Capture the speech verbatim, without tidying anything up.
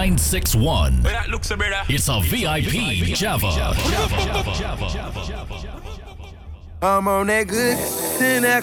nine six one. Where that looks, brother? It's a V I P Java. I'm on that good, in that